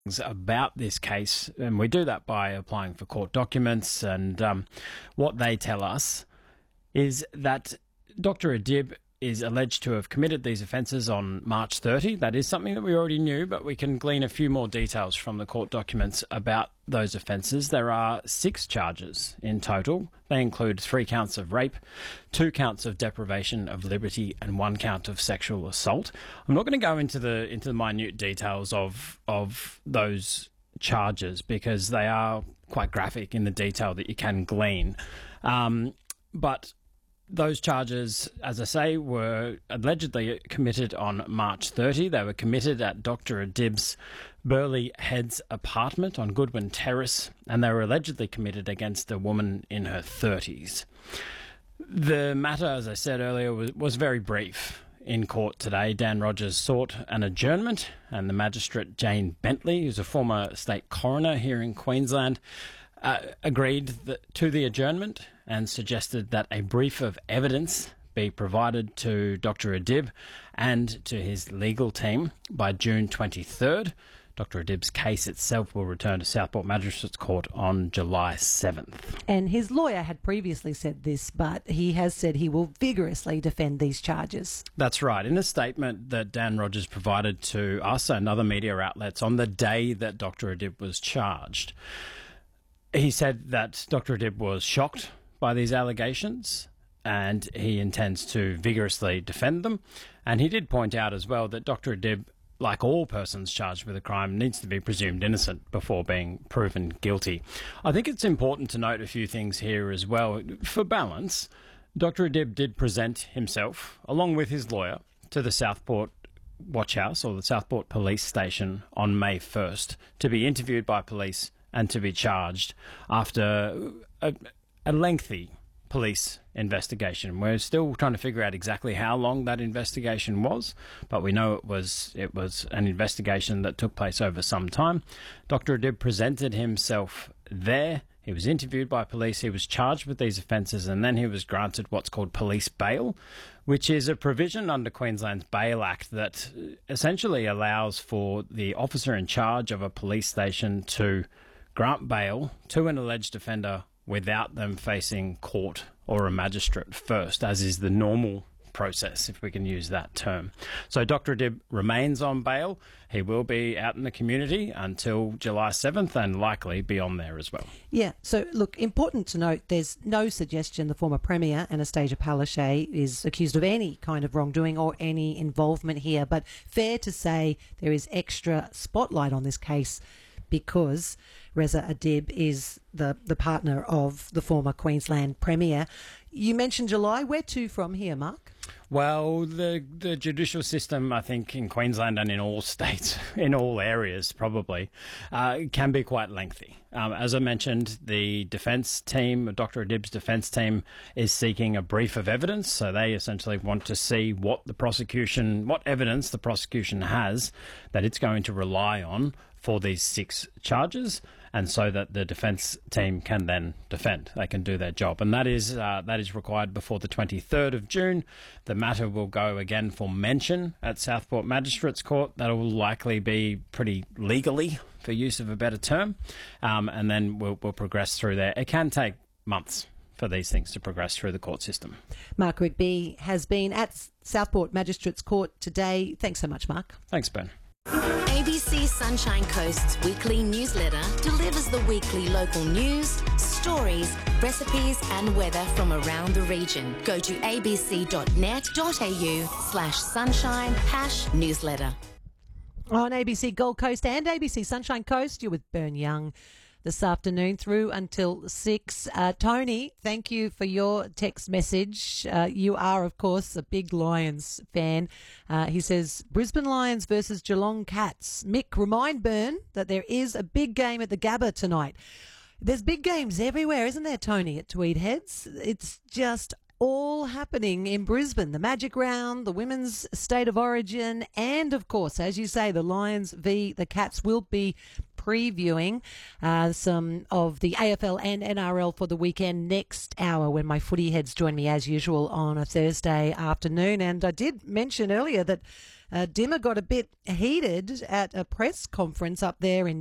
about this case, and we do that by applying for court documents. And what they tell us is that Dr. Adib is alleged to have committed these offences on March 30. That is something that we already knew, but we can glean a few more details from the court documents about those offences. There are 6 charges in total. They include 3 counts of rape, 2 counts of deprivation of liberty, and 1 count of sexual assault. I'm not going to go into the minute details of those charges because they are quite graphic in the detail that you can glean. But those charges, as I say, were allegedly committed on March 30. They were committed at Dr. Adib's Burleigh Heads apartment on Goodwin Terrace, and they were allegedly committed against a woman in her 30s. The matter, as I said earlier, was very brief. In court today, Dan Rogers sought an adjournment, and the magistrate Jane Bentley, who's a former state coroner here in Queensland, agreed to the adjournment and suggested that a brief of evidence be provided to Dr. Adib and to his legal team by June 23rd. Dr. Adib's case itself will return to Southport Magistrates Court on July 7th. And his lawyer had previously said this, but he has said he will vigorously defend these charges. That's right. In a statement that Dan Rogers provided to us and other media outlets on the day that Dr. Adib was charged, he said that Dr. Adib was shocked by these allegations and he intends to vigorously defend them. And he did point out as well that Dr. Adib, like all persons charged with a crime, needs to be presumed innocent before being proven guilty. I think it's important to note a few things here as well. For balance, Dr. Adib did present himself, along with his lawyer, to the Southport Watch House or the Southport Police Station on May 1st to be interviewed by police and to be charged after a lengthy police investigation. We're still trying to figure out exactly how long that investigation was, but we know it was an investigation that took place over some time. Dr. Adib presented himself there. He was interviewed by police. He was charged with these offences, and then he was granted what's called police bail, which is a provision under Queensland's Bail Act that essentially allows for the officer in charge of a police station to grant bail to an alleged offender without them facing court or a magistrate first, as is the normal process, if we can use that term. So Dr. Adib remains on bail. He will be out in the community until July 7th and likely beyond there as well. Yeah, so look, important to note, there's no suggestion the former Premier, Anastasia Palaszczuk, is accused of any kind of wrongdoing or any involvement here, but fair to say there is extra spotlight on this case because Reza Adib is the partner of the former Queensland Premier. You mentioned July. Where to from here, Mark? Well, the judicial system, I think, in Queensland and in all states, in all areas probably, can be quite lengthy. As I mentioned, the defence team, Dr. Adib's defence team, is seeking a brief of evidence. So they essentially want to see what evidence the prosecution has that it's going to rely on for these 6 charges, and so that the defence team can then defend. They can do their job. And that is required before the 23rd of June. The matter will go again for mention at Southport Magistrates Court. That will likely be pretty legally, for use of a better term, and then we'll progress through there. It can take months for these things to progress through the court system. Mark Rigby has been at Southport Magistrates Court today. Thanks so much, Mark. Thanks, Ben. ABC Sunshine Coast's weekly newsletter delivers the weekly local news, stories, recipes and weather from around the region. Go to abc.net.au/sunshine-newsletter. On ABC Gold Coast and ABC Sunshine Coast, you're with Bern Young this afternoon through until 6. Tony, thank you for your text message. You are, of course, a big Lions fan. He says, Brisbane Lions versus Geelong Cats. Mick, remind Bern that there is a big game at the Gabba tonight. There's big games everywhere, isn't there, Tony, at Tweed Heads? It's just all happening in Brisbane. The Magic Round, the Women's State of Origin, and, of course, as you say, the Lions v. the Cats will be previewing some of the AFL and NRL for the weekend next hour when my footy heads join me as usual on a Thursday afternoon. And I did mention earlier that Dimmer got a bit heated at a press conference up there in